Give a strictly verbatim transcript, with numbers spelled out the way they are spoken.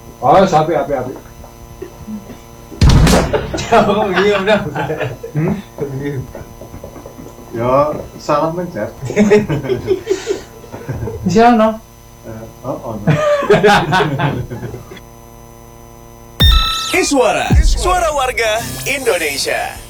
Oh, sapi api api. Oh iya udah. Hmm? Ya, salah mencet. Di sana. Eh, oh, oh. No. Iswara, suara warga Indonesia.